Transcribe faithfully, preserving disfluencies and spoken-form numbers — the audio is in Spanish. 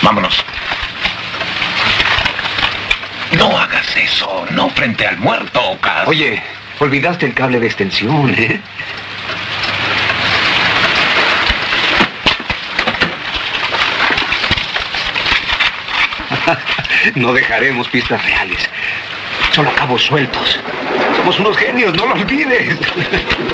Vámonos. No hagas eso, no frente al muerto, Ocas. Oye, olvidaste el cable de extensión, ¿eh? No dejaremos pistas reales. Solo cabos sueltos. Somos unos genios, no lo olvides.